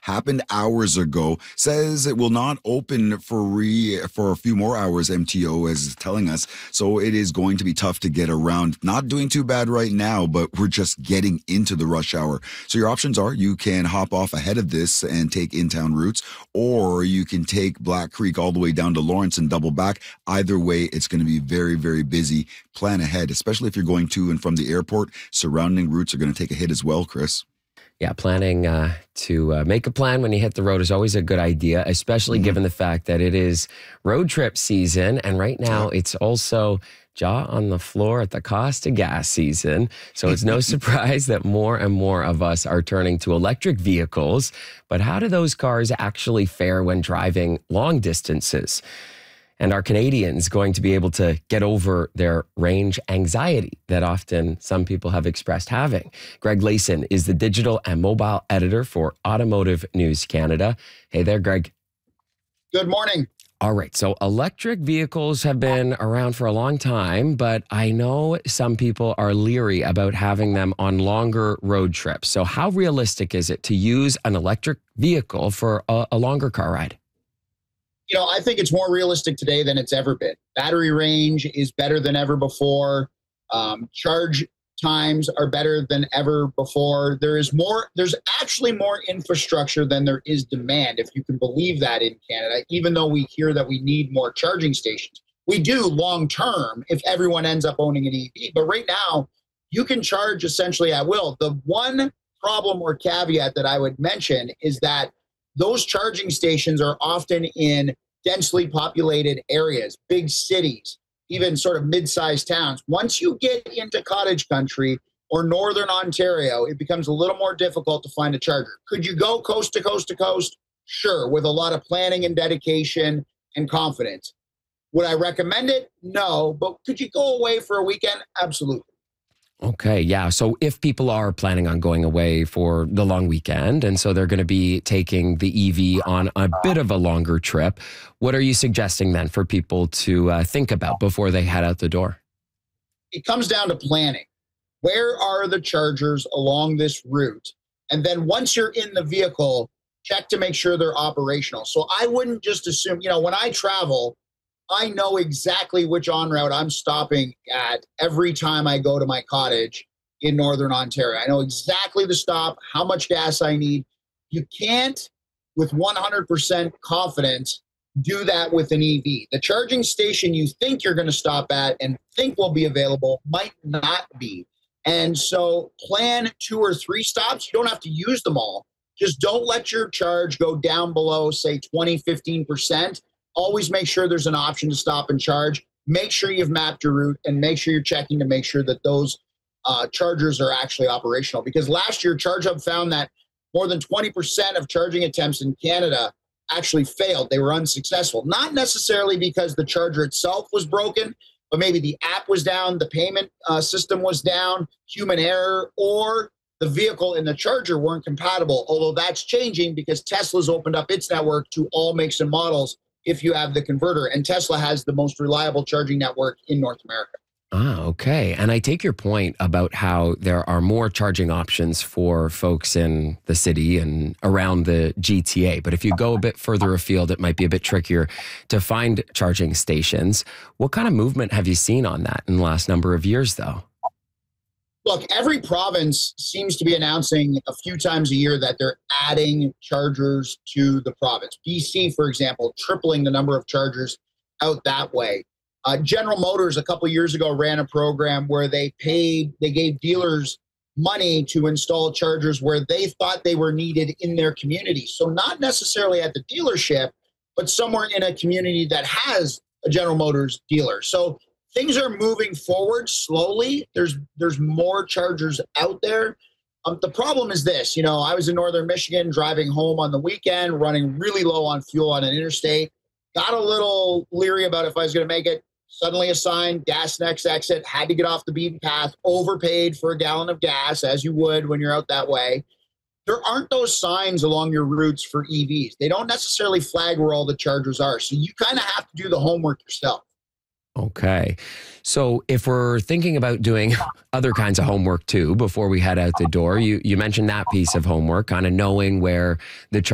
happened hours ago, says it will not open for a few more hours, MTO is telling us. So it is going to be tough to get around. Not doing too bad right now, but we're just getting into the rush hour. So your options are you can hop off ahead of this and take in-town routes, or you can take Black Creek all the way down to Lawrence and double back. Either way, it's going to be very, very busy. Plan ahead, especially if you're going to and from the airport. Surrounding routes are going to take a hit as well, Chris. Yeah, planning to make a plan when you hit the road is always a good idea, especially given the fact that it is road trip season. And right now it's also jaw on the floor at the cost of gas season. So it's no surprise that more and more of us are turning to electric vehicles. But how do those cars actually fare when driving long distances? And are Canadians going to be able to get over their range anxiety that often some people have expressed having? Greg Layson is the digital and mobile editor for Automotive News Canada. Hey there, Greg. Good morning. All right. So electric vehicles have been around for a long time, but I know some people are leery about having them on longer road trips. So how realistic is it to use an electric vehicle for a longer car ride? You know, I think it's more realistic today than it's ever been. Battery range is better than ever before. Charge times are better than ever before. There's actually more infrastructure than there is demand, if you can believe that, in Canada, even though we hear that we need more charging stations. We do long term if everyone ends up owning an EV. But right now, you can charge essentially at will. The one problem or caveat that I would mention is that those charging stations are often in densely populated areas, big cities, even sort of mid-sized towns. Once you get into cottage country or northern Ontario, it becomes a little more difficult to find a charger. Could you go coast to coast to coast? Sure, with a lot of planning and dedication and confidence. Would I recommend it? No, but could you go away for a weekend? Absolutely. Okay, yeah. So if people are planning on going away for the long weekend, and so they're going to be taking the EV on a bit of a longer trip, what are you suggesting then for people to think about before they head out the door? It comes down to planning. Where are the chargers along this route? And then once you're in the vehicle, check to make sure they're operational. So I wouldn't just assume, when I travel, I know exactly which on-route I'm stopping at every time I go to my cottage in northern Ontario. I know exactly the stop, how much gas I need. You can't, with 100% confidence, do that with an EV. The charging station you think you're going to stop at and think will be available might not be. And so plan 2 or 3 stops. You don't have to use them all. Just don't let your charge go down below, say, 20, 15%. Always make sure there's an option to stop and charge. Make sure you've mapped your route and make sure you're checking to make sure that those chargers are actually operational. Because last year, ChargeHub found that more than 20% of charging attempts in Canada actually failed. They were unsuccessful. Not necessarily because the charger itself was broken, but maybe the app was down, the payment system was down, human error, or the vehicle and the charger weren't compatible. Although that's changing because Tesla's opened up its network to all makes and models if you have the converter. And Tesla has the most reliable charging network in North America. Ah, okay. And I take your point about how there are more charging options for folks in the city and around the GTA. But if you go a bit further afield, it might be a bit trickier to find charging stations. What kind of movement have you seen on that in the last number of years, though? Look, every province seems to be announcing a few times a year that they're adding chargers to the province. BC, for example, tripling the number of chargers out that way. General Motors a couple of years ago ran a program where they gave dealers money to install chargers where they thought they were needed in their community. So not necessarily at the dealership, but somewhere in a community that has a General Motors dealer. So things are moving forward slowly. There's more chargers out there. The problem is this, I was in northern Michigan driving home on the weekend, running really low on fuel on an interstate. Got a little leery about if I was going to make it. Suddenly a sign, gas next exit, had to get off the beaten path, overpaid for a gallon of gas, as you would when you're out that way. There aren't those signs along your routes for EVs. They don't necessarily flag where all the chargers are. So you kind of have to do the homework yourself. Okay. So if we're thinking about doing other kinds of homework too, before we head out the door, you mentioned that piece of homework, kind of knowing where the